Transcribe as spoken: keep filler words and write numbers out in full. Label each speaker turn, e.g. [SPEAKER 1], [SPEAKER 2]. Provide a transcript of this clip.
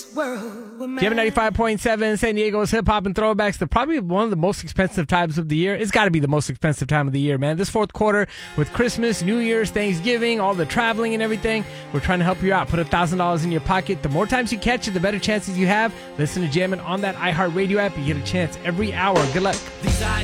[SPEAKER 1] Jam ninety-five point seven, San Diego's hip hop and throwbacks. They're probably one of the most expensive times of the year. It's got to be the most expensive time of the year, man. This fourth quarter with Christmas, New Year's, Thanksgiving, all the traveling and everything, we're trying to help you out. Put one thousand dollars in your pocket. The more times you catch it, the better chances you have. Listen to Jammin' on that iHeartRadio app. You get a chance every hour. Good luck.